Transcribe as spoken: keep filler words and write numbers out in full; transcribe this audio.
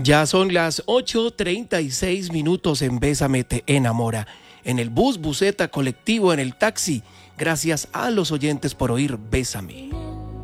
Ya son las ocho treinta y seis minutos en Bésame te enamora. En el bus, buseta, colectivo, en el taxi. Gracias a los oyentes por oír Bésame.